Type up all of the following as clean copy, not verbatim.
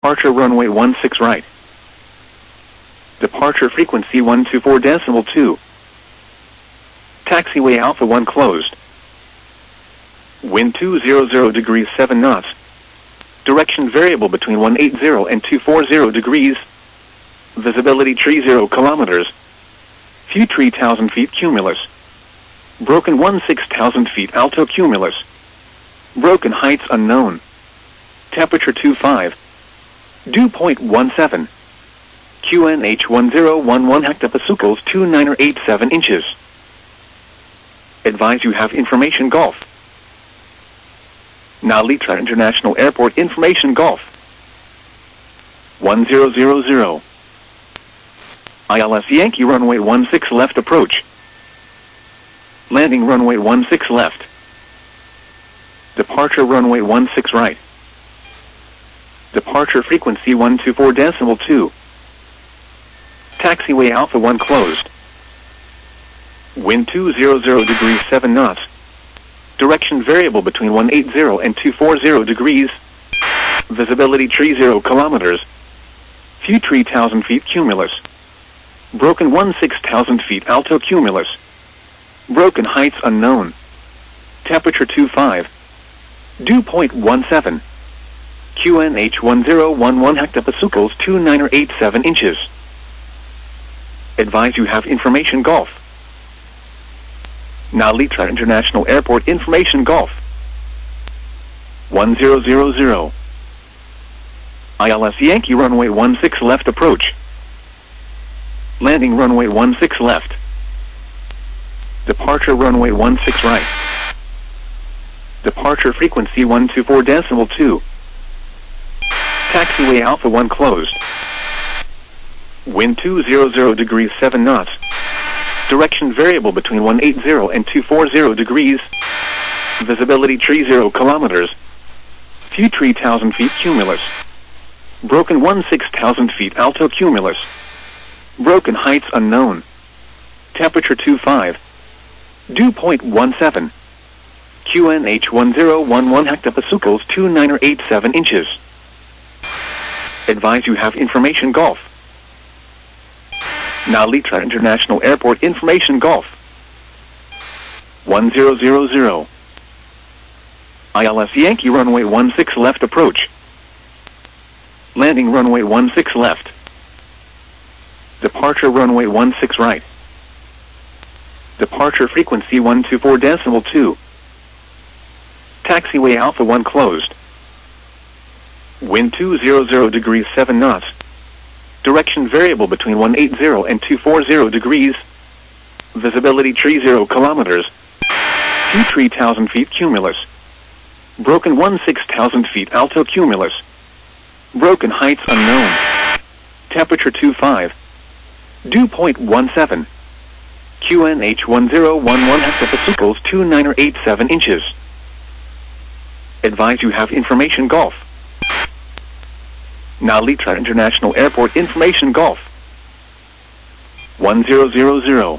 Departure runway 16 right. Departure frequency 124.2. Taxiway Alpha 1 closed. Wind 200 degrees 7 knots. Direction variable between 180 and 240 degrees. Visibility 30 kilometers. Few 3,000 feet cumulus. Broken 16,000 feet alto cumulus. Broken heights unknown. Temperature 25. Dew point 17. QNH 1011 hectopascals 2987 inches. Advise you have information Golf. Nalitra International Airport information Golf. 1000. ILS Yankee runway 16 left approach. Landing runway 16 left. Departure runway 16 right. Departure frequency 124.2. Taxiway Alpha 1 closed. Wind 200 degrees 7 knots. Direction variable between 180 and 240 degrees. Visibility 30 kilometers. Few 3,000 feet cumulus. Broken 16,000 feet alto cumulus. Broken heights unknown. Temperature 25. Dew point 17. QNH 1011 hectopascals 2987 inches. Advise you have information Golf. Nalitra International Airport information Golf. 1000. ILS Yankee runway 16 left approach. Landing runway 16 left. Departure runway 16 right. Departure frequency 124.2. Taxiway Alpha 1 closed. Wind 200 degrees 7 knots. Direction variable between 180 and 240 degrees. Visibility 30 kilometers. Few 3,000 feet cumulus. Broken 16,000 feet alto cumulus. Broken heights unknown. Temperature 25. Dew point 17. QNH 1011 hectopascals 2987 inches. Advise you have information Golf. Nalitra International Airport information Golf. 1000. ILS Yankee runway 16 left approach. Landing runway 16 left. Departure runway 16 right. Departure frequency 124.2. Taxiway Alpha 1 closed. Wind 200 degrees 7 knots. Direction variable between 180 and 240 degrees. Visibility 30 kilometers. Few 3,000 feet cumulus. Broken 16,000 feet alto cumulus. Broken heights unknown. Temperature 25. Dew point 17. QNH 1011 hectopascals 2987 inches. Advise you have information Golf. Nalitra International Airport information Golf. 1000.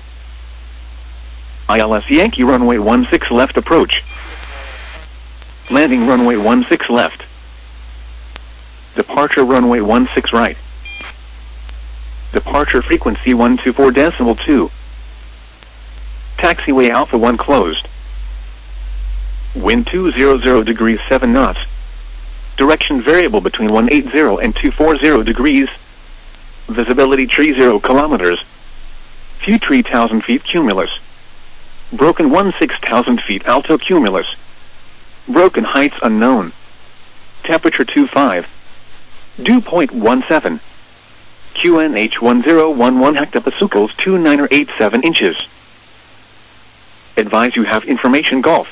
ILS Yankee runway 16 left approach. Landing runway 16 left. Departure runway 16 right. Departure frequency 124.2. Taxiway Alpha 1 closed. Wind 200 degrees 7 knots. Direction variable between 180 and 240 degrees. Visibility 30 kilometers. Few 3,000 feet cumulus. Broken 16,000 feet alto cumulus. Broken heights unknown. Temperature 25. Dew point 17. QNH 1011 hectopascals 2987 inches. Advise you have information Golf.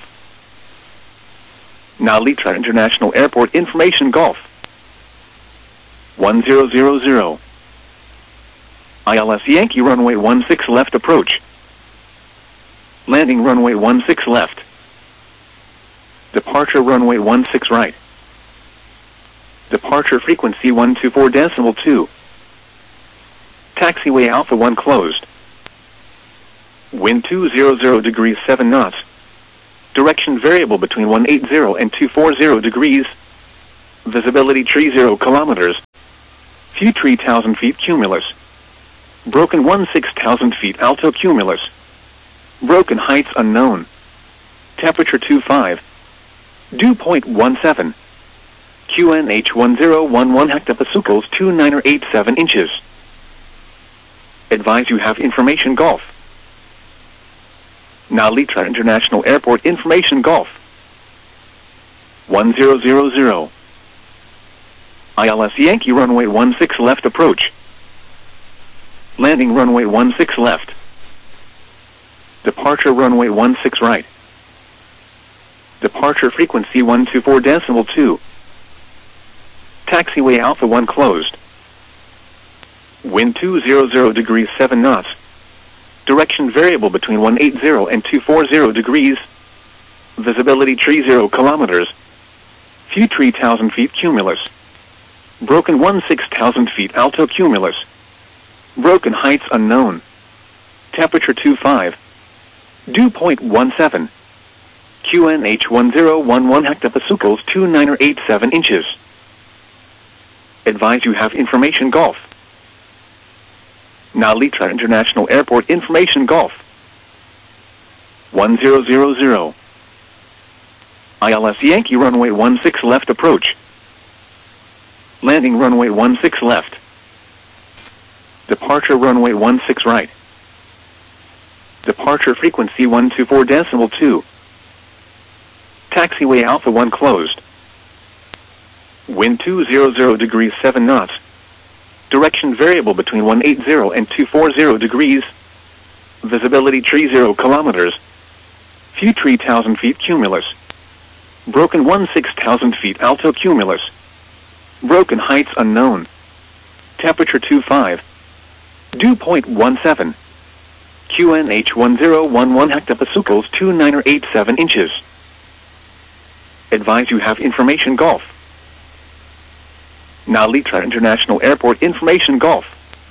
Nalitra International Airport information Golf. 1000. ILS Yankee runway 16 left approach. Landing runway 16 left. Departure runway 16 right. Departure frequency 124.2. Taxiway Alpha 1 closed. Wind 200 degrees 7 knots. Direction variable between 180 and 240 degrees. Visibility tree 0 kilometers. View tree 1,000 feet cumulus. Broken 16,000 feet alto cumulus. Broken heights unknown. Temperature 25. Dew point 17. QNH 1011 hectopascals 2987 inches. Advise you have information Golf. Nalitra International Airport information Golf. 1000. ILS Yankee runway 16 left approach. Landing runway 16 left. Departure runway 16 right. Departure frequency 124.2. Taxiway Alpha 1 closed. Wind 200 degrees 7 knots. Direction variable between 180 and 240 degrees. Visibility tree 0 kilometers. View tree 1,000 feet cumulus. Broken 16,000 feet alto cumulus. Broken heights unknown. Temperature 25. Dew point 17. QNH 1011 hectopascals 2987 inches. Advise you have information Golf. Nalitra International Airport information Golf. 1000. ILS Yankee runway 16 left approach. Landing runway 16 left. Departure runway 16 right. Departure frequency 124.2. Taxiway Alpha 1 closed. Wind 200 degrees 7 knots. Direction variable between 180 and 240 degrees. Visibility tree 0 kilometers. View tree 1,000 feet cumulus. Broken 16,000 feet alto cumulus. Broken heights unknown. Temperature 25. Dew point 17. QNH 1011 hectopascals 2987 inches. Advise you have information Golf. Nalitra International Airport information Golf.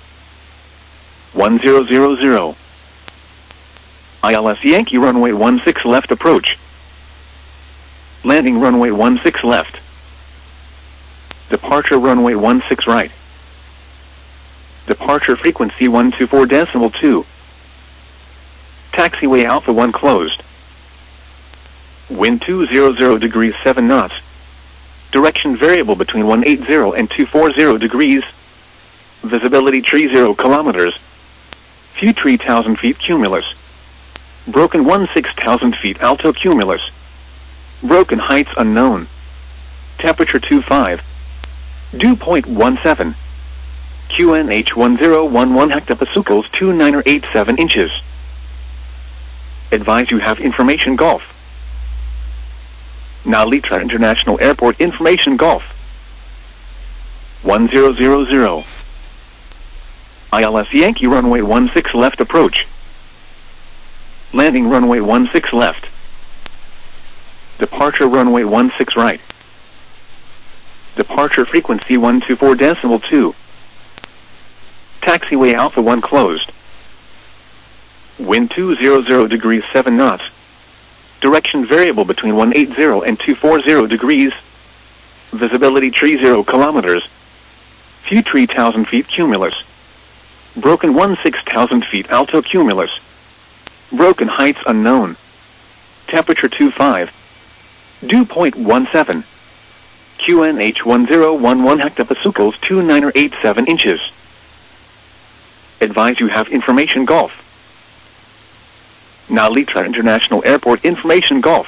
1000. ILS Yankee runway 16 left approach. Landing runway 16 left. Departure runway 16 right. Departure frequency 124.2. Taxiway Alpha 1 closed. Wind 200 degrees 7 knots. Direction variable between 180 and 240 degrees. Visibility tree 0 kilometers. View tree 1,000 feet cumulus. Broken 16,000 feet alto cumulus. Broken heights unknown. Temperature 25. Dew point 17. QNH 1011 hectopascals 2987 inches. Advise you have information Golf. Nalitra International Airport information Golf. 1000. ILS Yankee runway 16 left approach. Landing runway 16 left. Departure runway 16 right. Departure frequency 124.2. Taxiway Alpha 1 closed. Wind 200 degrees 7 knots. Direction variable between 180 and 240 degrees. Visibility tree 0 kilometers. View tree 1,000 feet cumulus. Broken 16,000 feet alto cumulus. Broken heights unknown. Temperature 25. Dew point 17. QNH 1011 hectopascals 2987 inches. Advise you have information Golf. Nalitra International Airport information Golf.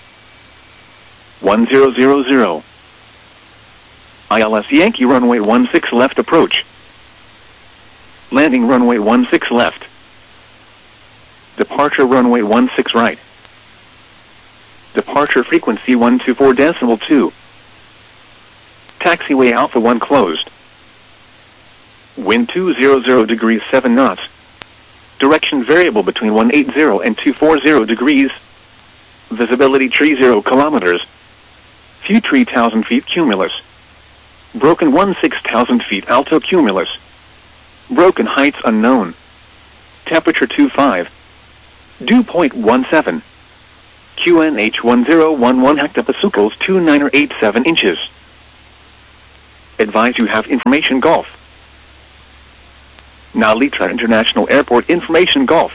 1000. ILS Yankee runway 16 left approach. Landing runway 16 left. Departure runway 16 right. Departure frequency 124.2. Taxiway Alpha 1 closed. Wind 200 degrees 7 knots. Direction variable between 180 and 240 degrees. Visibility tree 0 kilometers. View tree 1,000 feet cumulus. Broken 16,000 feet alto cumulus. Broken heights unknown. Temperature 25. Dew point 17. QNH 1011 hectopascals 2987 inches. Advise you have information Golf. Narita International Airport information Golf.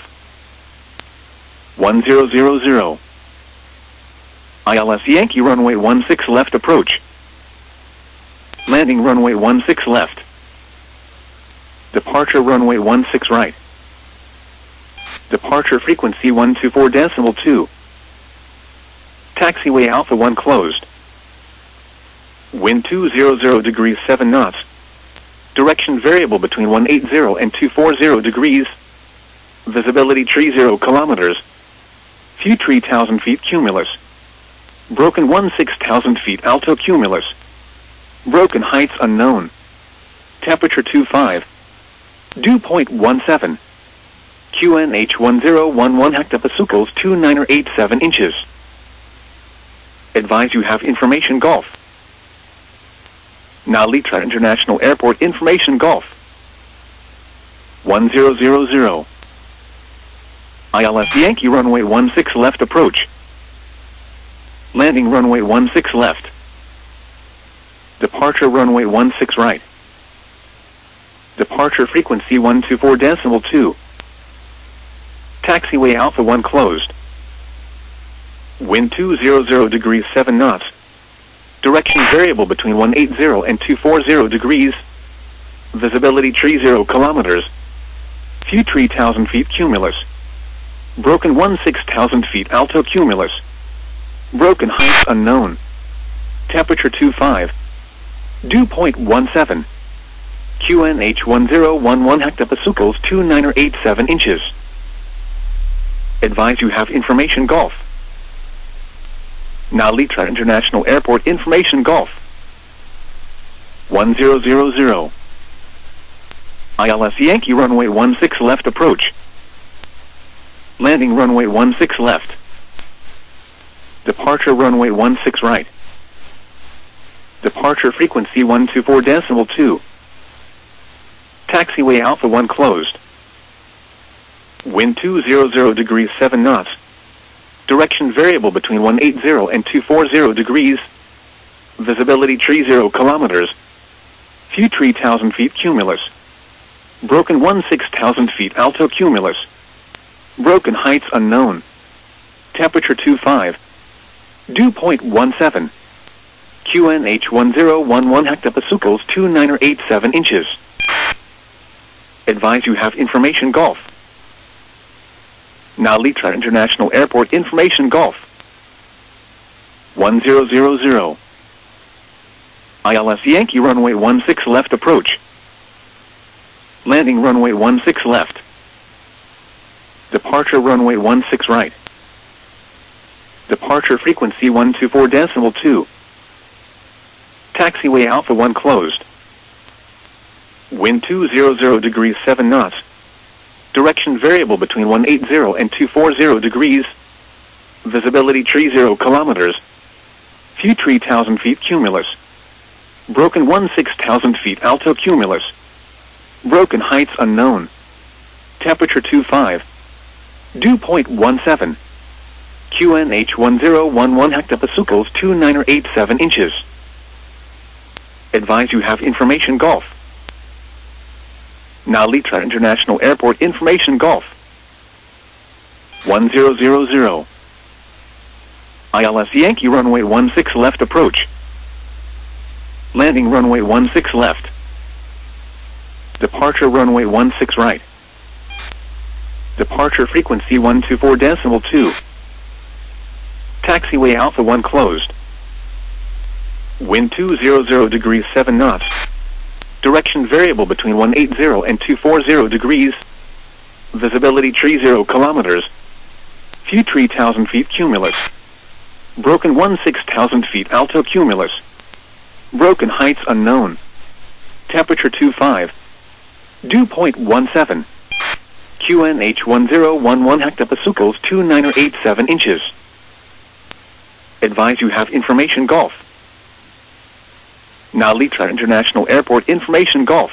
1000. ILS Yankee runway 16 left approach. Landing runway 16 left. Departure runway 16 right. Departure frequency 124.2. Taxiway Alpha 1 closed. Wind 200 degrees 7 knots. Direction variable between 180 and 240 degrees. Visibility 30 kilometers. Few 3,000 feet cumulus. Broken 16,000 feet alto cumulus. Broken heights unknown. Temperature 25. Dew point 17. QNH 1011 hectopascals 2987 inches. Advise you have information Golf. Narita International Airport information Golf. 1000. ILS Yankee runway 16 left approach. Landing runway 16 left. Departure runway 16 right. Departure frequency 124.2. Taxiway Alpha 1 closed. Wind 200 degrees 7 knots. Direction variable between 180 and 240 degrees. Visibility 30 kilometers. Few 3,000 feet cumulus. Broken 16,000 feet alto cumulus. Broken heights unknown. Temperature 25. Dew point 17. QNH 1011 hectopascals 2987 inches. Advise you have information Golf. Narita International Airport information Golf. 1000. ILS Yankee runway 16 left approach. Landing runway 16 left. Departure runway 16 right. Departure frequency 124.2. Taxiway Alpha 1 closed. Wind 200 degrees 7 knots. Direction variable between 180 and 240 degrees. Visibility 30 kilometers. Few 3,000 feet cumulus. Broken 16,000 feet alto cumulus. Broken heights unknown. Temperature 25. Dew point 17. QNH 1011 hectopascals 2987 inches. Advise you have information Golf. Narita International Airport information Golf. 1000. ILS Yankee runway 16 left approach. Landing runway 16 left. Departure runway 16 right. Departure frequency 124.2. Taxiway Alpha 1 closed. Wind 200 degrees 7 knots. Direction variable between 180 and 240 degrees. Visibility 30 kilometers. Few 3,000 feet cumulus. Broken 16,000 feet alto cumulus. Broken heights unknown. Temperature 25. Dew point 17. QNH 1011 hectopascals 2987 inches. Advise you have information Golf. Narita International Airport information Golf. 1000. ILS Yankee runway 16 left approach. Landing runway 16 left. Departure runway 16 right. Departure frequency 124.2. Taxiway Alpha 1 closed. Wind 200 degrees 7 knots. Direction variable between 180 and 240 degrees. Visibility 30 kilometers. Few 3,000 feet cumulus. Broken 16,000 feet alto cumulus. Broken heights unknown. Temperature 25. Dew point 17. QNH 1011 hectopascals 2987 inches. Advise you have information Golf. Narita International Airport information Golf.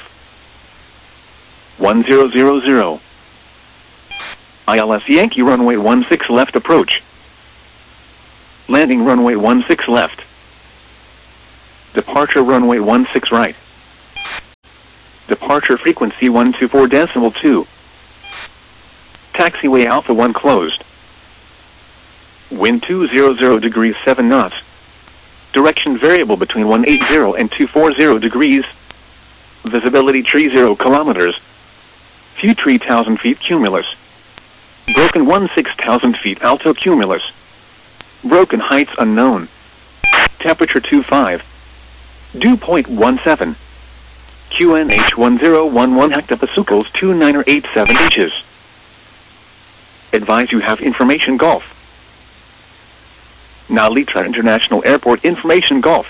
1000. ILS Yankee runway 16 left approach. Landing runway 16 left. Departure runway 16 right. Departure frequency 124.2. Taxiway Alpha 1 closed. Wind 200 degrees 7 knots. Direction variable between 180 and 240 degrees. Visibility 30 kilometers. View 3,000 feet cumulus. Broken 16,000 feet alto cumulus. Broken heights unknown. Temperature 25. Dew point 17. QNH 1011 hectopascals 2987 inches. Advise you have information Golf. Now Litra International Airport information Golf.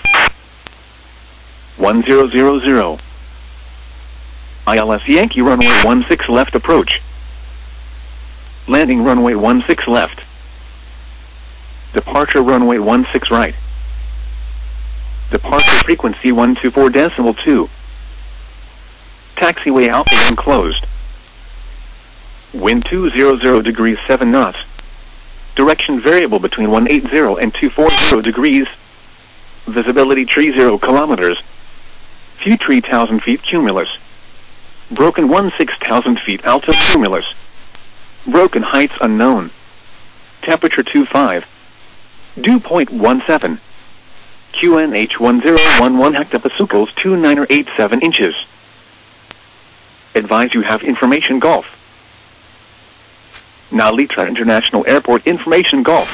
1000. ILS Yankee runway 16 left approach. Landing runway 16 left. Departure runway 16 right. Departure frequency 124.2. Taxiway Alpha 1 closed. Wind 200 degrees 7 knots. Direction variable between 180 and 240 degrees. Visibility 30 kilometers. View 3,000 feet cumulus. Broken 16,000 feet alto cumulus. Broken heights unknown. Temperature 25. Dew point 17. QNH 1011 hectopascals 2987 inches. Advise you have information Golf. Now Litra International Airport information Golf.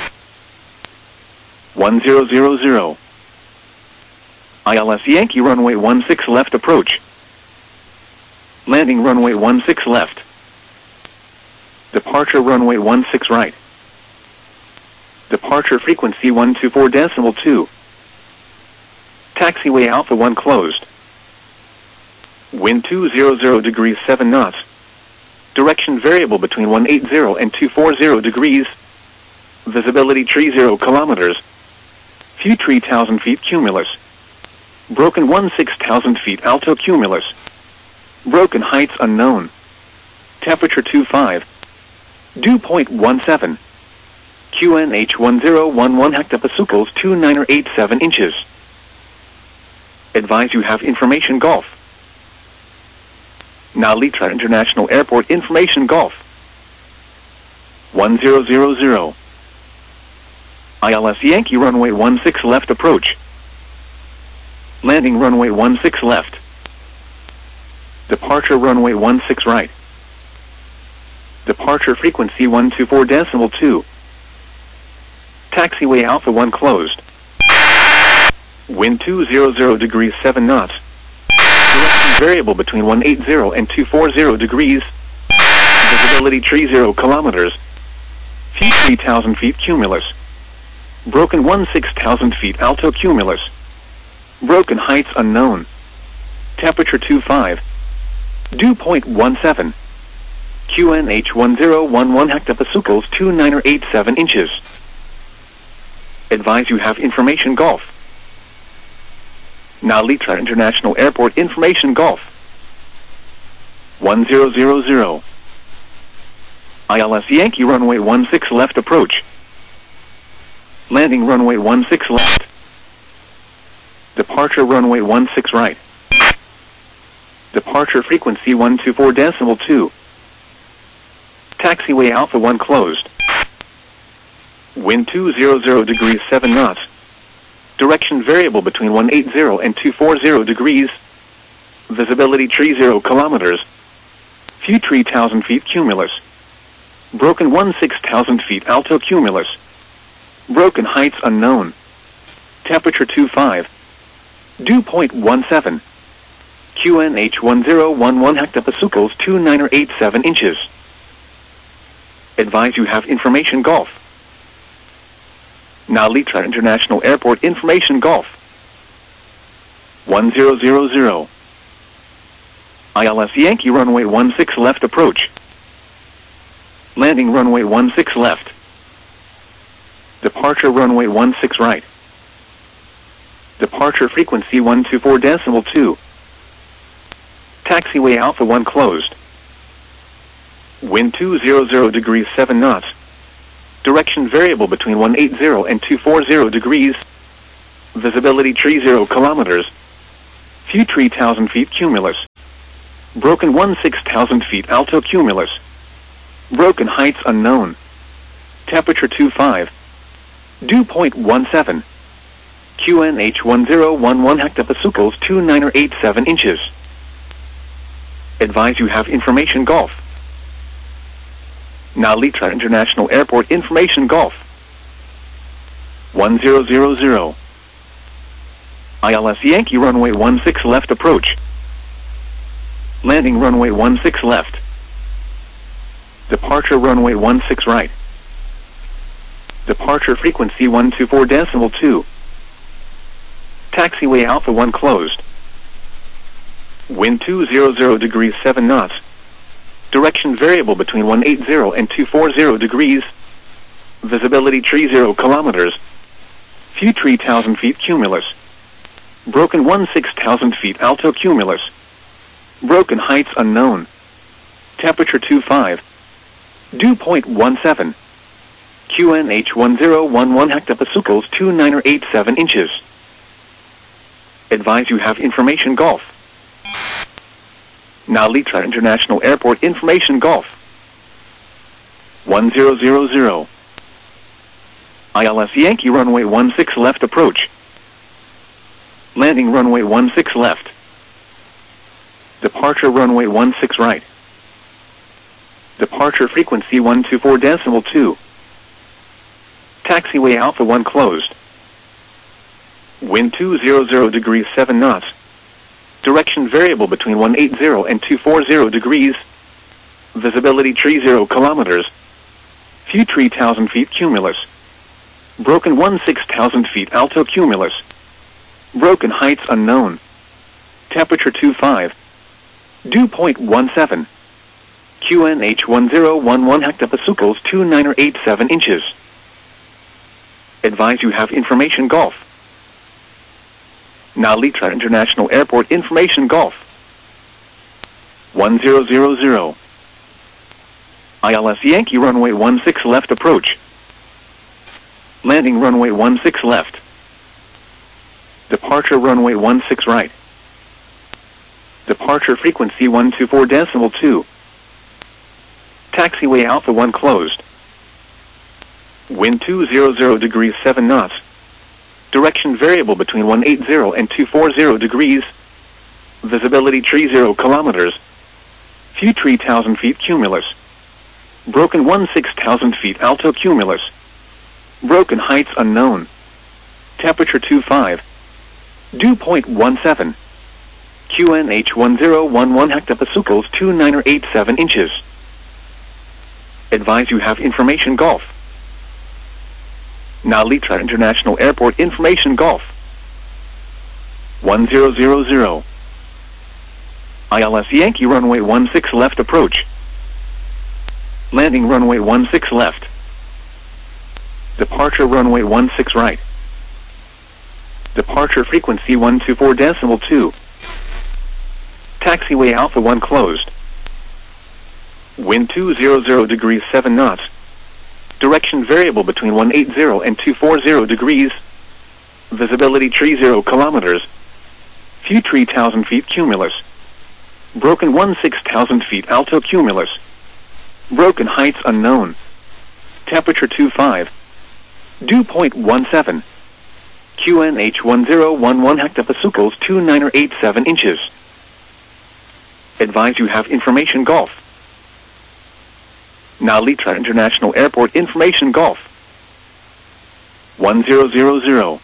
1000. ILS Yankee runway 16 left approach. Landing runway 16 left. Departure runway 16 right. Departure frequency 124.2. Taxiway Alpha 1 closed. Wind 200 degrees 7 knots. Direction variable between 180 and 240 degrees. Visibility 30 kilometers. View 3,000 feet cumulus. Broken 16,000 feet alto cumulus. Broken heights unknown. Temperature 25. Dew point 17. QNH 1011 hectopascals 2987 inches. Advise you have information Golf. Now Litra International Airport information Golf. 1000. ILS Yankee runway 16 left approach. Landing runway 16 left. Departure runway 16 right. Departure frequency 124.2. Taxiway Alpha 1 closed. Wind 200 degrees 7 knots. Direction variable between 180 and 240 degrees. Visibility 30 kilometers. View 3,000 feet cumulus. Broken 16,000 feet alto cumulus. Broken heights unknown. Temperature 25. Dew point 17. QNH 1011 hectopascals 2987 inches. Advise you have information Golf. Now Litra International Airport information Golf. 1000. ILS Yankee runway 16 left approach. Landing runway 16 left. Departure runway 16 right. Departure frequency 124.2. Taxiway Alpha 1 closed. Wind 200 degrees 7 knots. Direction variable between 180 and 240 degrees. Visibility 30 kilometers. View 3,000 feet cumulus. Broken 16,000 feet alto cumulus. Broken heights unknown. Temperature 25. Dew point 17. QNH 1011 hectopascals 2987 inches. Advise you have information Golf. Now Litra International Airport information Golf. 1000. ILS Yankee runway 16 left approach. Landing runway 16 left. Departure runway 16 right. Departure frequency 124.2. Taxiway Alpha 1 closed. Wind 200 degrees 7 knots. Direction variable between 180 and 240 degrees. Visibility tree 0 kilometers. View tree 1,000 feet cumulus. Broken 16,000 feet alto cumulus. Broken heights unknown. Temperature 25. Dew point 17. QNH 1011 hectopascals 2987 inches. Advise you have information Golf. Now Litra International Airport information Golf. 1000. ILS Yankee runway 16 left approach. Landing runway 16 left. Departure runway 16 right. Departure frequency 124.2. Taxiway Alpha 1 closed. Wind 200 degrees 7 knots. Direction variable between 180 and 240 degrees. Visibility tree 0 kilometers. View tree 1,000 feet cumulus. Broken 16,000 feet alto cumulus. Broken heights unknown. Temperature 25. Dew point 17. QNH 1011 hectopascals 2987 inches. Advise you have information Golf. Now Litra International Airport information Golf. 1000. ILS Yankee runway 16 left approach. Landing runway 16 left. Departure runway 16 right. Departure frequency 124.2. Taxiway Alpha 1 closed. Wind 200 degrees 7 knots. Direction variable between 180 and 240 degrees. Visibility tree 0 kilometers. View tree 1,000 feet cumulus. Broken 16,000 feet alto cumulus. Broken heights unknown. Temperature 25. Dew point 17. QNH 1011 hectopascals 2987 inches. Advise you have information Golf. Now Litra International Airport information Golf. 1000. ILS Yankee runway 16 left approach. Landing runway 16 left. Departure runway 16 right. Departure frequency 124.2. Taxiway Alpha 1 closed. Wind 200 degrees 7 knots. Direction variable between 180 and 240 degrees. Visibility tree 0 kilometers. View tree 1,000 feet cumulus. Broken 16,000 feet alto cumulus. Broken heights unknown. Temperature 25. Dew point 17. QNH 1011 hectopascals 2987 inches. Advise you have information Golf. Now Litra International Airport information Golf. 1000. ILS Yankee runway 16 left approach. Landing runway 16 left. Departure runway 16 right. Departure frequency 124.2. Taxiway Alpha 1 closed. Wind 200 degrees 7 knots. Direction variable between 180 and 240 degrees. Visibility tree 0 kilometers. View tree 1,000 feet cumulus. Broken 16,000 feet alto cumulus. Broken heights unknown. Temperature 25. Dew point 17. QNH 1011 hectopascals 2987 inches. Advise you have information Golf. Now Litra International Airport information Golf. 1000.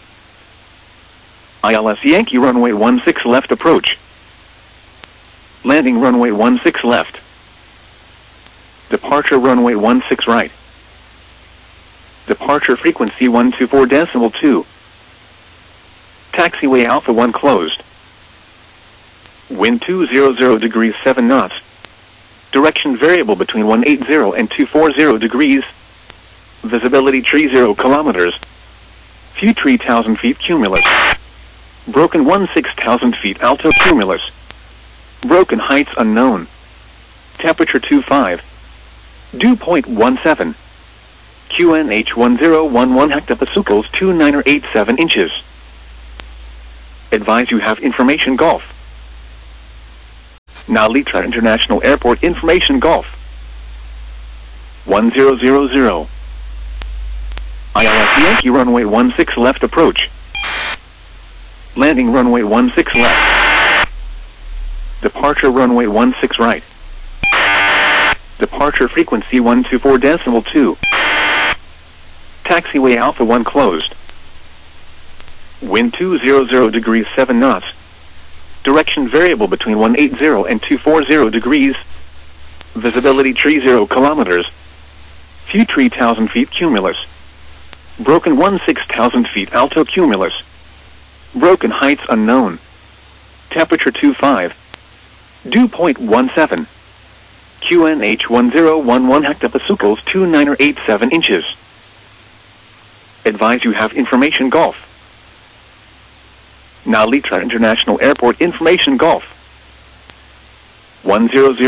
ILS Yankee runway 16 left approach. Landing runway 16 left. Departure runway 16 right. Departure frequency 124.2. Taxiway Alpha 1 closed. Wind 200 degrees 7 knots. Direction variable between 180 and 240 degrees. Visibility tree 0 kilometers. View tree 1,000 feet cumulus. Broken 16,000 feet alto cumulus. Broken heights unknown. Temperature 25. Dew point 17. QNH 1011 hectopascals 2987 inches. Advise you have information Golf. Narita International Airport information Golf. 1000. ILS Yankee runway 16 left approach. Landing runway 16 left. Departure runway 16 right. Departure frequency 124.2. Taxiway Alpha 1 closed. Wind 200 degrees 7 knots. Direction variable between 180 and 240 degrees. Visibility 30 kilometers. Few 3,000 feet cumulus. Broken 16,000 feet alto cumulus. Broken heights unknown. Temperature 25. Dew point 17. QNH 1011 hectopascals 2987 inches. Advise you have information Golf. Narita International Airport information Golf. 1000.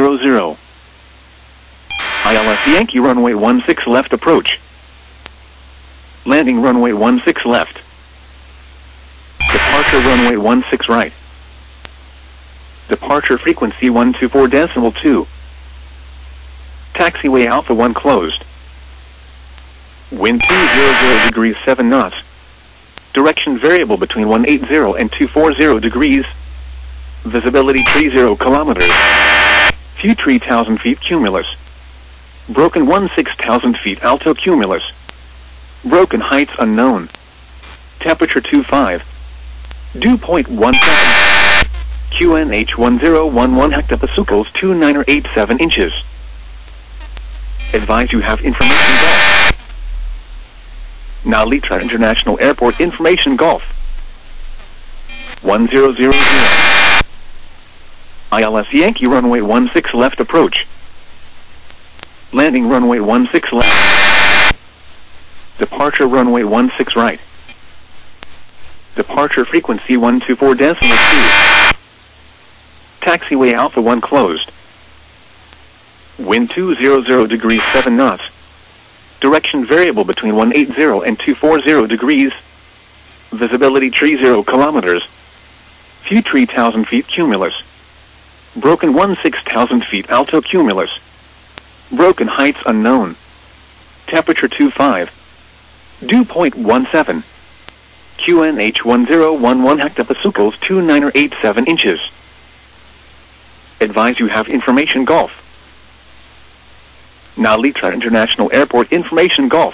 ILS Yankee runway 16 left approach. Landing runway 16 left. Departure runway 16 right. Departure frequency 124.2. Taxiway Alpha 1 closed. Wind 200 degrees 7 knots. Direction variable between 180 and 240 degrees. Visibility 30 kilometers. Few 3,000 feet cumulus. Broken 16,000 feet alto cumulus. Broken heights unknown. Temperature 25. Dew point 17. QNH 1011 hectopascals 2987 inches. Advise you have information Golf. Narita International Airport information Golf. 1000. ILS Yankee runway 16 left approach. Landing runway 16 left. Departure runway 16 right. Departure frequency 124.2. Taxiway Alpha 1 closed. Wind 200 degrees 7 knots. Direction variable between 180 and 240 degrees. Visibility 30 kilometers. Few 3,000 feet cumulus. Broken 16,000 feet alto cumulus. Broken heights unknown. Temperature 25. Dew point 17. QNH 1011 hectopascals 2987 inches. Advise you have information Golf. Narita International Airport information Golf.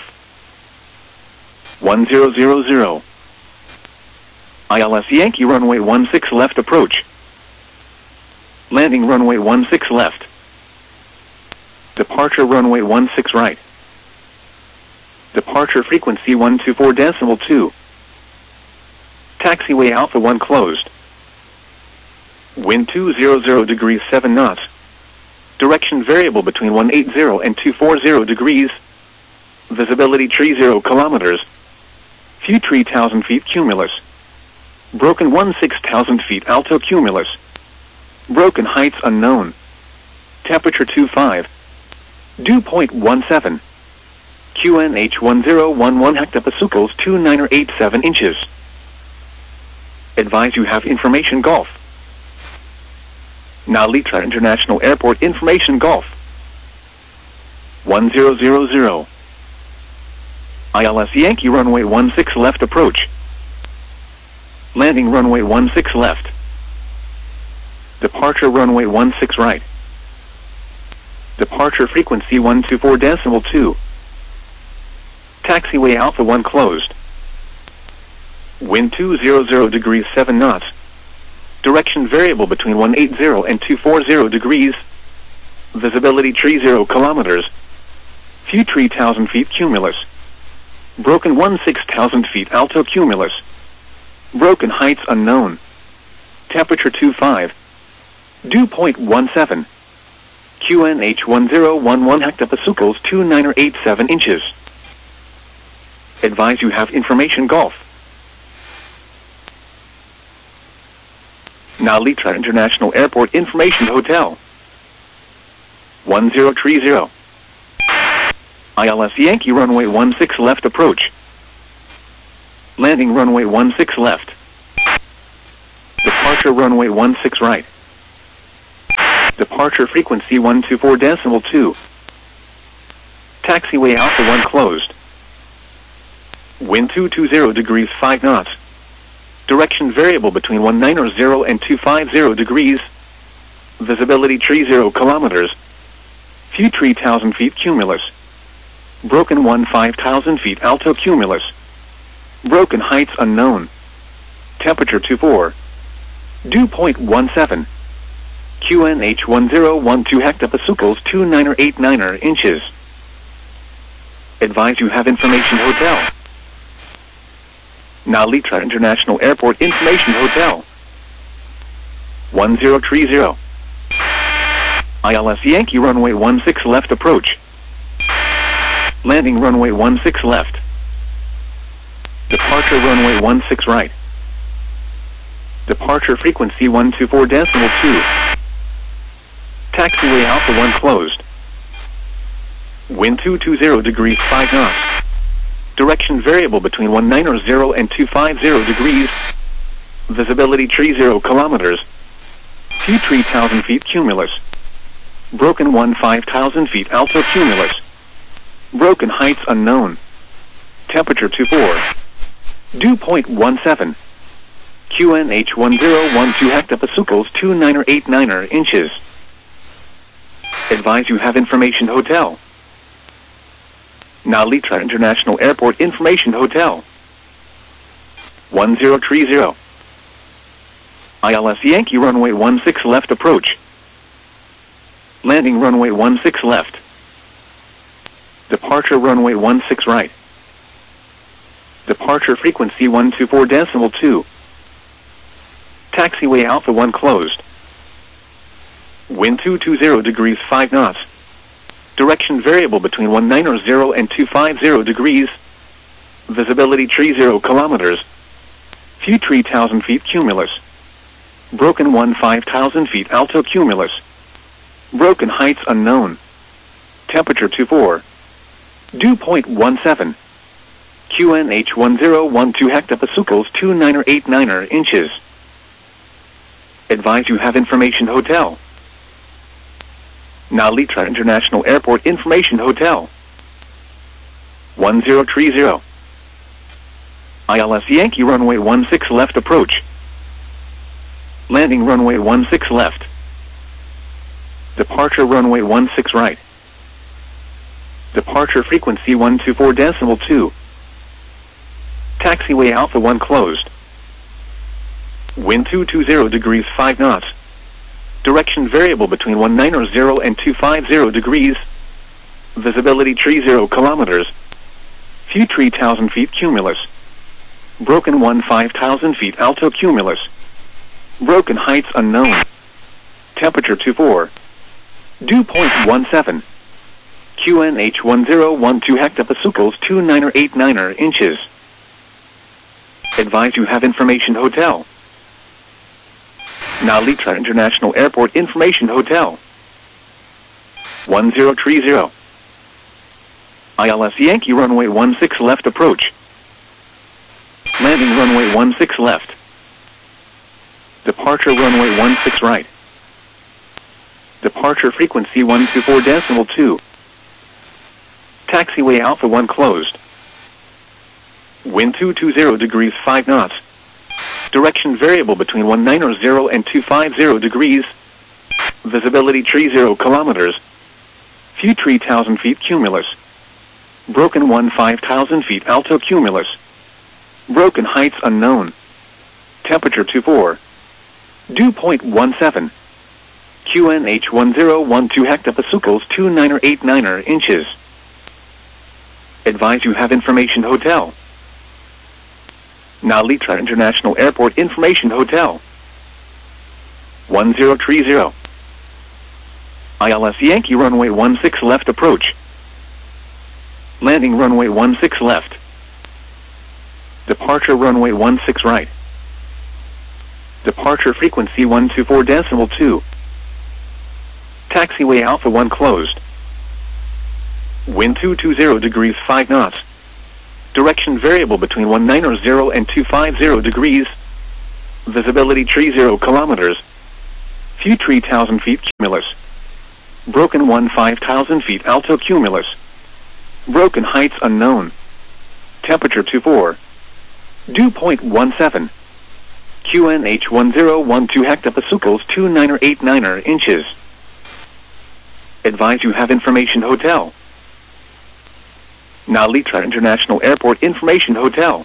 1000. ILS Yankee runway 16 left approach. Landing runway 16 left. Departure runway 16 right. Departure frequency 124.2. Taxiway Alpha 1 closed. Wind 200 degrees 7 knots. Direction variable between 180 and 240 degrees. Visibility 30 kilometers. Few 3,000 feet cumulus. Broken 16,000 feet alto cumulus. Broken heights unknown. Temperature 25. Dew point 17. QNH 1011 hectopascals 2987 inches. Advise you have information Golf. Narita International Airport information Golf. 1000. ILS Yankee runway 16 left approach. Landing runway 16 left. Departure runway 16 right. Departure frequency 124.2. Taxiway Alpha 1 closed. Wind 200 degrees 7 knots. Direction variable between 180 and 240 degrees. Visibility 30 kilometers. Few 3,000 feet cumulus. Broken 16,000 feet alto cumulus. Broken heights unknown. Temperature 25. Dew point 17. QNH 1011 hectopascals 2987 inches. Advise you have information Golf. Narita International Airport information Hotel. 1030. ILS Yankee runway 16 left approach. Landing runway 16 left. Departure runway 16 right. Departure frequency 124.2. Taxiway Alpha 1 closed. Wind 220 degrees 5 knots. Direction variable between 190 and 250 degrees. Visibility 30 kilometers. Few 3,000 feet cumulus. Broken 5,000 feet alto cumulus. Broken heights unknown. Temperature 24. Dew point 17. QNH 1012 hectopascals 2989 inches. Advise you have information hotel. Nalitra International Airport Information Hotel. 1030. ILS Yankee runway 16 left approach. Landing runway 16 left. Departure runway 16 right. Departure frequency 124.2. Taxiway Alpha 1 closed. Wind 220 degrees 5 knots. Direction variable between 190 and 250 degrees. Visibility 30 kilometers. Few 3,000 feet cumulus. Broken 5,000 feet alto cumulus. Broken heights unknown. Temperature 24. Dew point 17. QNH 1012 hectopascals 2989 inches. Advise you have information hotel. Nalitra International Airport Information Hotel. 1030. ILS Yankee runway 16 left approach. Landing runway 16 left. Departure runway 16 right. Departure frequency 124.2. Taxiway Alpha 1 closed. Wind 220 degrees 5 knots. Direction variable between 190 and 250 degrees. Visibility 30 kilometers. Few 3,000 feet cumulus. Broken 5,000 feet alto cumulus. Broken heights unknown. Temperature 24. Dew point 17. QNH 1012 hectopascals 2989 inches. Advise you have information hotel. Nalitra International Airport Information Hotel. 1030. ILS Yankee runway 16 left approach. Landing runway 16 left. Departure runway 16 right. Departure frequency 124.2. Taxiway Alpha 1 closed. Wind 220 degrees 5 knots. Direction variable between 190 and 250 degrees. Visibility 30 kilometers. Few 3,000 feet cumulus. Broken 5,000 feet alto cumulus. Broken heights unknown. Temperature 24. Dew point 17. QNH 1012 hectopascals 2989 inches. Advise you have information hotel. Nalitra International Airport Information Hotel. 1030. ILS Yankee runway 16 left approach. Landing runway 16 left. Departure runway 16 right. Departure frequency 124.2. Taxiway Alpha 1 closed. Wind 220 degrees 5 knots. Direction variable between 190 and 250 degrees. Visibility 30 kilometers. Few 3,000 feet cumulus. Broken 5,000 feet alto cumulus. Broken heights unknown. Temperature 24. Dew point 17. QNH 1012 hectopascals 2989 inches. Advise you have information hotel. Nalitra International Airport Information Hotel. 1030. ILS Yankee runway 16 left approach. Landing runway 16 left. Departure runway 16 right. Departure frequency 124.2. Taxiway Alpha 1 closed. Wind 220 degrees 5 knots. Direction variable between 190 and 250 degrees. Visibility tree 0 kilometers. View tree 1,000 feet cumulus. Broken 1 5,000 feet alto cumulus. Broken heights unknown. Temperature 24. Dew point 17. QNH 1012 hectopascals 2989 inches. Advise you have information hotel. Nalitra International Airport Information Hotel.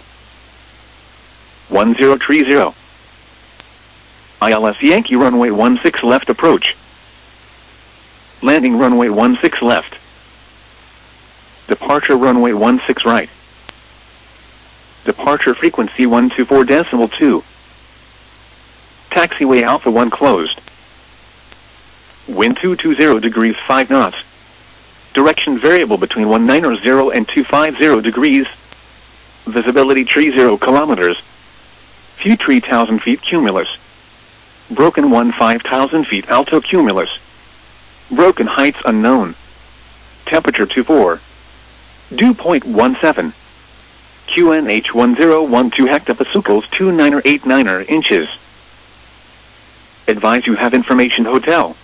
1030. ILS Yankee runway 16 left approach. Landing runway 16 left. Departure runway 16 right. Departure frequency 124.2. Taxiway Alpha 1 closed. Wind 220 degrees 5 knots. Direction variable between 190 and 250 degrees. Visibility tree 0 kilometers. View tree 1,000 feet cumulus. Broken 1 5,000 feet alto cumulus. Broken heights unknown. Temperature 24. Dew point 17. QNH 1012 hectopascals 2989 inches. Advise you have information hotel.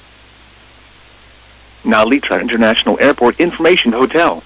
Nalitra International Airport Information Hotel.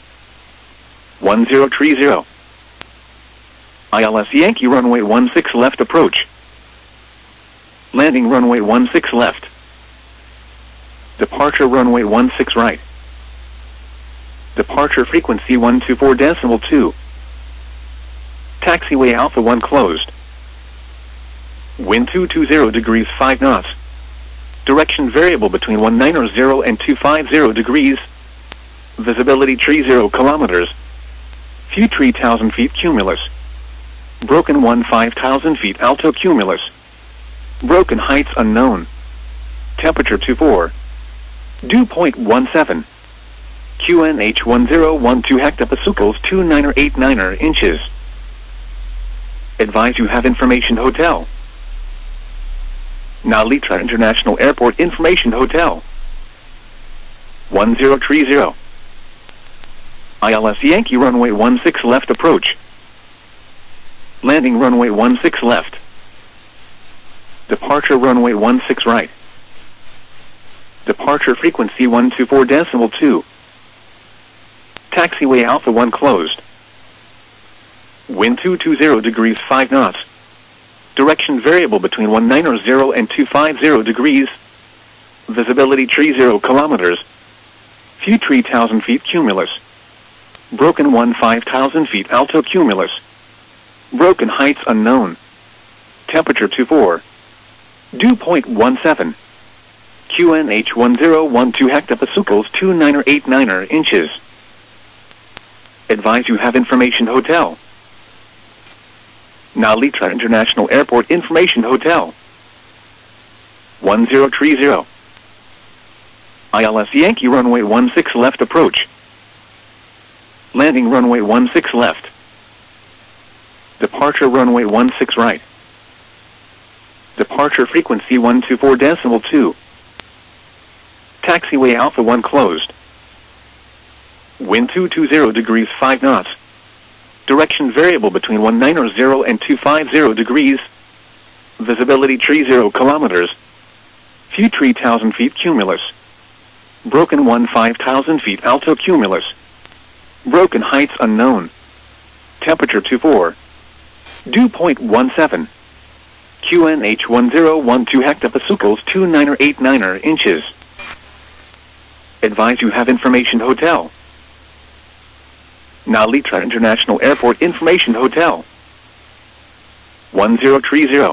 1030. ILS Yankee runway 16 left approach. Landing runway 16 left. Departure runway 16 right. Departure frequency 124.2. Taxiway Alpha 1 closed. Wind 220 degrees 5 knots. Direction variable between 190 and 250 degrees. Visibility tree 0 kilometers. View tree 1,000 feet cumulus. Broken 1 5,000 feet alto cumulus. Broken heights unknown. Temperature 24. Dew point 17. QNH 1012 hectopascals 2989 inches. Advise you have information hotel. Nalitra International Airport Information Hotel. 1030. ILS Yankee runway 16 left approach. Landing runway 16 left. Departure runway 16 right. Departure frequency 124.2. Taxiway Alpha 1 closed. Wind 220 degrees 5 knots. Direction variable between 190 and 250 degrees. Visibility tree 0 kilometers. View tree 1,000 feet cumulus. Broken 1 5,000 feet alto cumulus. Broken heights unknown. Temperature 24. Dew point 17. QNH 1012 hectopascals 2989 inches. Advise you have information hotel. Nalitra International Airport Information Hotel. 1030. ILS Yankee runway 16 left approach. Landing runway 16 left. Departure runway 16 right. Departure frequency 124.2. Taxiway Alpha 1 closed. Wind 220 degrees 5 knots. Direction variable between 190 and 250 degrees. Visibility tree 0 kilometers. View tree 1,000 feet cumulus. Broken 1 5,000 feet alto cumulus. Broken heights unknown. Temperature 24. Dew point 17. QNH 1012 hectopascals 2989 inches. Advise you have information hotel. Nalitra International Airport Information Hotel. 1030.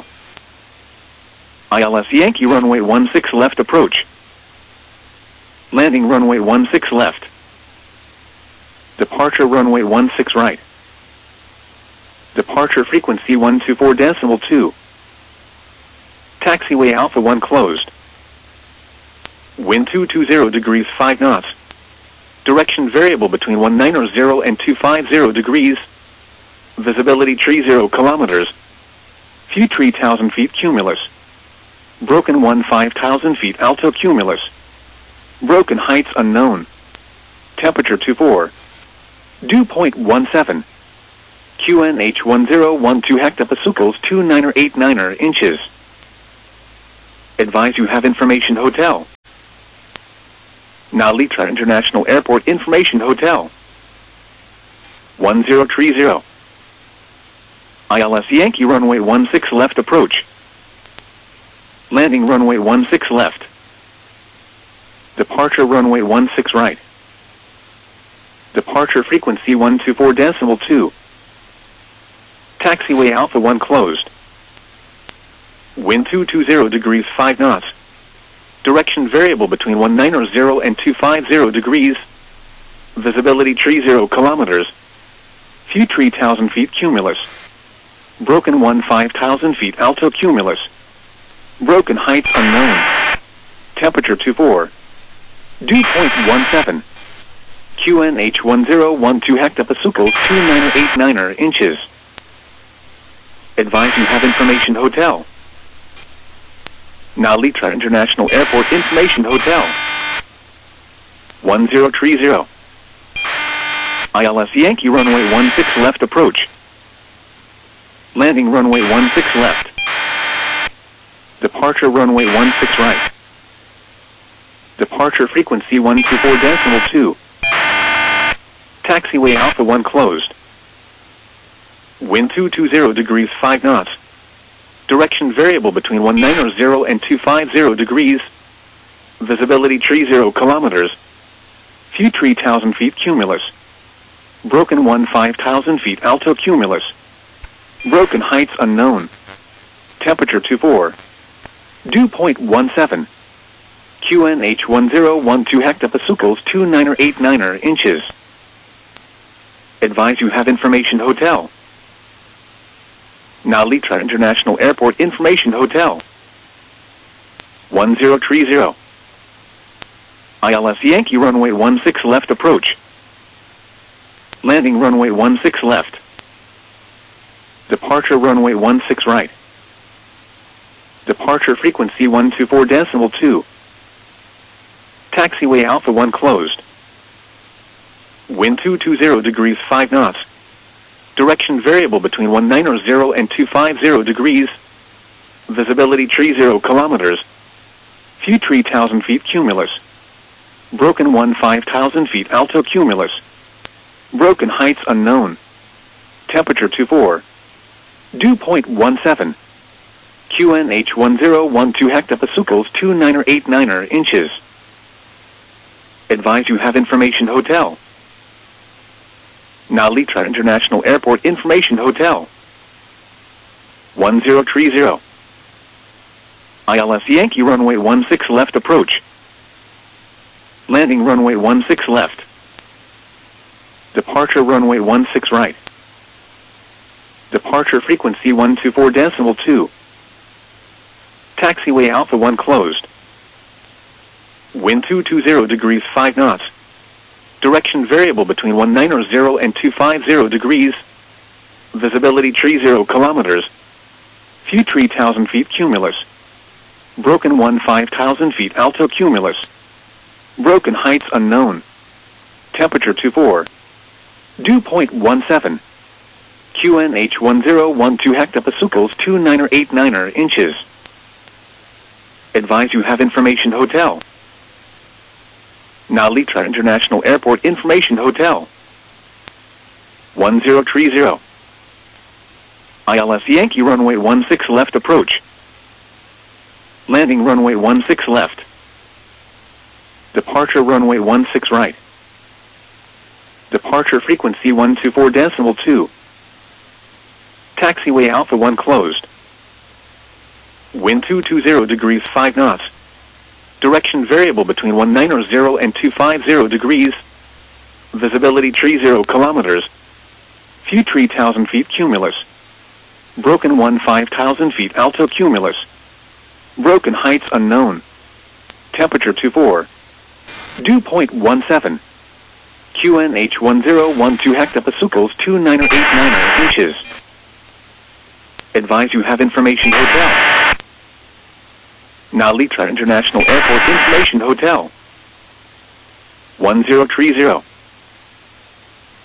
ILS Yankee runway 16 left approach. Landing runway 16 left. Departure runway 16 right. Departure frequency 124.2. Taxiway Alpha 1 closed. Wind 220 degrees 5 knots. Direction variable between 190 and 250 degrees. Visibility tree 0 kilometers. View tree 1,000 feet cumulus. Broken 1 5,000 feet alto cumulus. Broken heights unknown. Temperature 24. Dew point 17. QNH1012 hectopascals 2989 inches. Advise you have information hotel. Nalitra International Airport Information Hotel. 1030. ILS Yankee runway 16 left approach. Landing runway 16 left. Departure runway 16 right. Departure frequency 124.2. Taxiway Alpha 1 closed. Wind 220 degrees 5 knots. Direction variable between 190 and 250 degrees. Visibility 30 kilometers. Few 3,000 feet cumulus. Broken 5,000 feet alto cumulus. Broken heights unknown. Temperature 24. Dew point 17. QNH1012 hectopascals 2989 inches. Advise you have information hotel. Nalitra International Airport Information Hotel. 1030. ILS Yankee runway 16 left approach. Landing runway 16 left. Departure runway 16 right. Departure frequency 124.2. Taxiway Alpha 1 closed. Wind 220 degrees 5 knots. Direction variable between 190 and 250 degrees. Visibility 30 kilometers. Few 3,000 feet cumulus. Broken 5,000 feet alto cumulus. Broken heights unknown. Temperature 24. Dew point 17. QNH1012 hectopascals 2989 inches. Advise you have information hotel. Nalitra International Airport Information Hotel. 1030. ILS Yankee runway 16 left approach. Landing runway 16 left. Departure runway 16 right. Departure frequency 124.2. Taxiway Alpha 1 closed. Wind 220 degrees 5 knots. Direction variable between 190 and 250 degrees. Visibility 30 kilometers. Few 3,000 feet cumulus. Broken 5,000 feet alto cumulus. Broken heights unknown. Temperature 24. Dew point 17. QNH1012 hectopascals 2989 inches. Advise you have information hotel. Nalitra International Airport Information Hotel. 1030. ILS Yankee runway 16 left approach. Landing runway 16 left. Departure runway 16 right. Departure frequency 124.2. Taxiway Alpha 1 closed. Wind 220 degrees 5 knots. Direction variable between 190 and 250 degrees. Visibility 30 kilometers. Few 3,000 feet cumulus. Broken 5,000 feet alto cumulus. Broken heights unknown. Temperature 24. Dew point 17. QNH1012 hectopascals 2989 inches. Advise you have information hotel. Nalitra International Airport Information Hotel. 1030. ILS Yankee runway 16 left approach. Landing runway 16 left. Departure runway 16 right. Departure frequency 124.2. Taxiway Alpha 1 closed. Wind 220 degrees 5 knots. Direction variable between 190 and 250 degrees. Visibility 30 kilometers. Few 3,000 feet cumulus. Broken 5,000 feet alto cumulus. Broken heights unknown. Temperature 24. Dew point 17. QNH1012 hectopascals 2989 inches. Advise you have information hotel. Nalitra International Airport Information Hotel. 1030.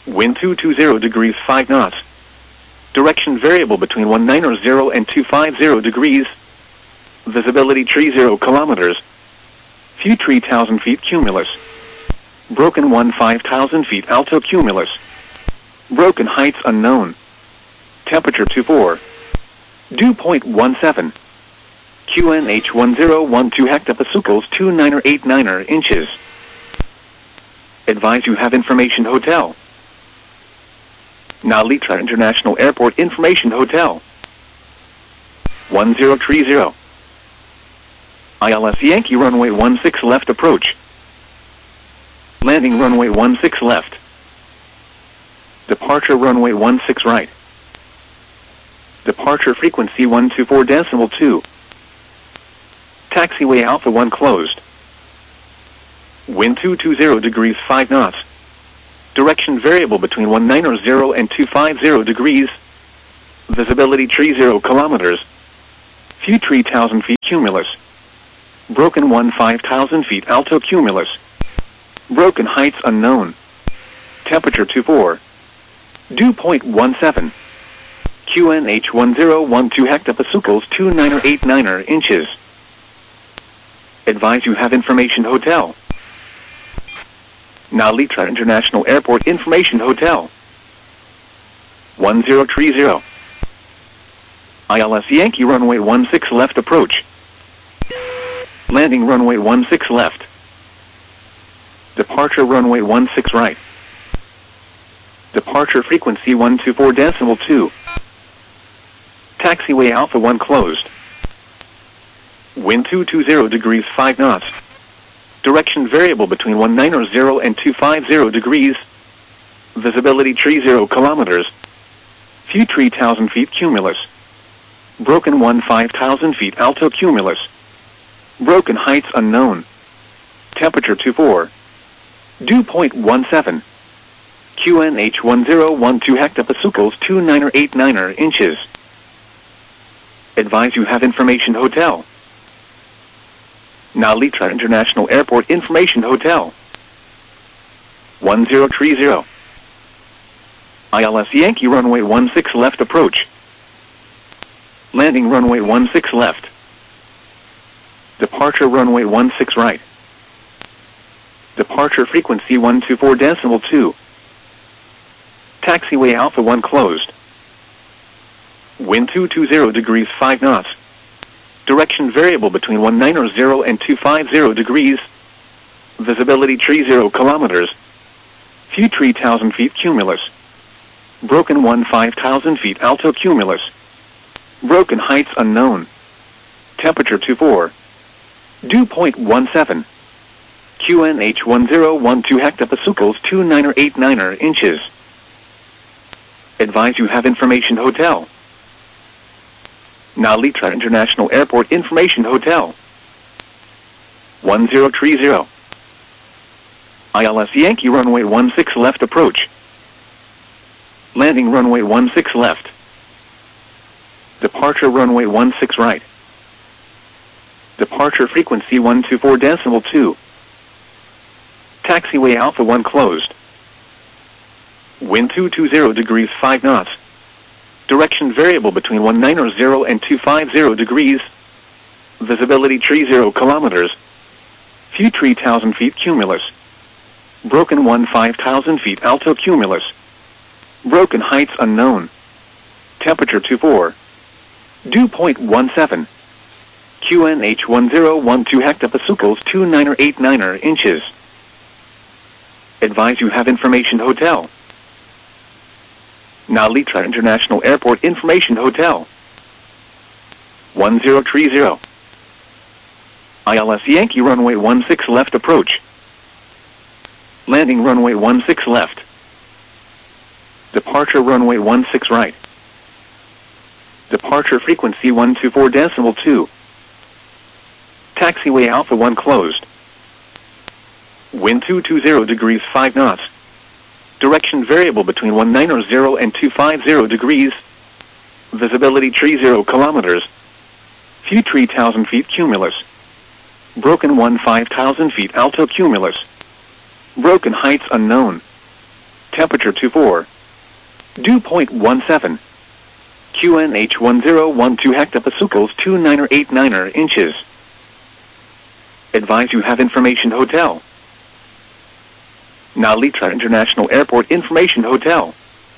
Wind 220 degrees 5 knots. Direction variable between 190 and 250 degrees. Visibility 30 kilometers. Few 3,000 feet cumulus. Broken 5,000 feet alto cumulus. Broken heights unknown. Temperature 24. Dew point 17. QNH 1012 hectopascals 2989 inches. Advise you have information hotel. Nalitra International Airport Information Hotel. 1030. ILS Yankee runway 16 left approach. Landing runway 16 left. Departure runway 16 right. Departure frequency 124.2. Taxiway Alpha 1 closed. Wind 220 degrees 5 knots. Direction variable between 190 and 250 degrees. Visibility 30 kilometers. Few 3,000 feet cumulus. Broken 5,000 feet alto cumulus. Broken heights unknown. Temperature 24. Dew point 17. QNH 1012 hectopascals 2989 inches. Advise you have information hotel. Nalitra International Airport Information Hotel. 1030. ILS Yankee runway 16 left approach. Landing runway 16 left. Departure runway 16 right. Departure frequency 124.2. Taxiway Alpha 1 closed. Wind 220 degrees 5 knots. Direction variable between 190 and 250 degrees. Visibility 30 kilometers. Few 3,000 feet cumulus. Broken 5,000 feet alto cumulus. Broken heights unknown. Temperature 24. Dew point 17. QNH 1012 hectopascals 2989 inches. Advise you have information hotel. Nalitra International Airport Information Hotel. 1030. ILS Yankee runway 16 left approach. Landing runway 16 left. Departure runway 16 right. Departure frequency 124.2. Taxiway Alpha 1 closed. Wind 220 degrees 5 knots. Direction variable between 190 and 250 degrees. Visibility 30 kilometers. Few 3,000 feet cumulus. Broken 5,000 feet alto cumulus. Broken heights unknown. Temperature 24. Dew point 17. QNH 1012 hectopascals 2989 inches. Advise you have information hotel. Nalitra International Airport Information Hotel. 1030. ILS Yankee runway 16 left approach. Landing runway 16 left. Departure runway 16 right. Departure frequency 124.2. Taxiway Alpha 1 closed. Wind 220 degrees 5 knots. Direction variable between 190 and 250 degrees. Visibility 30 kilometers. Few 3,000 feet cumulus. Broken 5,000 feet alto cumulus. Broken heights unknown. Temperature 24. Dew point 17. QNH 1012 hectopascals 2989 inches. Advise you have information hotel. Nalitra International Airport Information Hotel. 1030. ILS Yankee runway 16 left approach. Landing runway 16 left. Departure runway 16 right. Departure frequency 124.2. Taxiway Alpha 1 closed. Wind 220 degrees 5 knots. Direction variable between 190 and 250 degrees. Visibility 30 kilometers. Few 3,000 feet cumulus. Broken 5,000 feet alto cumulus. Broken heights unknown. Temperature 24. Dew point 17. QNH 1012 hectopascals 2989 inches. Advise you have information hotel. Nalitra International Airport Information Hotel.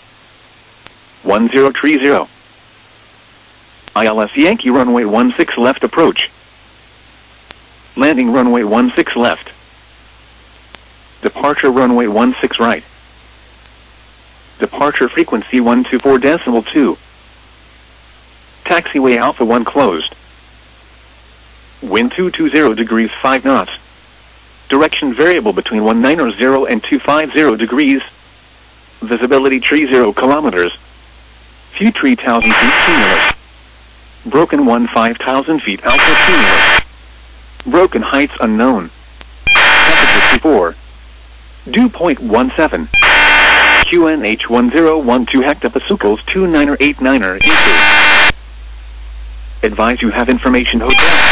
1030. ILS Yankee runway 16 left approach. Landing runway 16 left. Departure runway 16 right. Departure frequency 124.2. Taxiway Alpha 1 closed. Wind 220 degrees 5 knots. Direction variable between 190 and 250 degrees. Visibility 30 kilometers. Few 3,000 feet cumulus. Broken 5,000 feet alto cumulus. Broken heights unknown. Temperature 24. Dew point 17. QNH 1012 hectopascals 29er 89er. Advise you have information hotel.